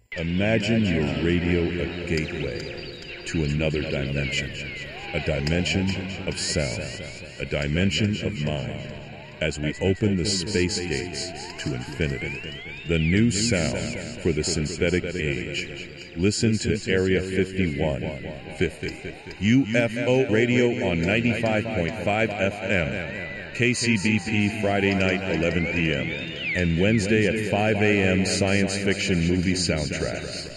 Imagine your radio a gateway to another dimension, a dimension of sound, a dimension of mind, as we open the space gates to infinity. The new sound for the synthetic age. Listen to Area 5150, UFO Radio on 95.5 FM, KCBP Friday night 11 p.m., and Wednesday at 5 a.m. science fiction movie soundtracks.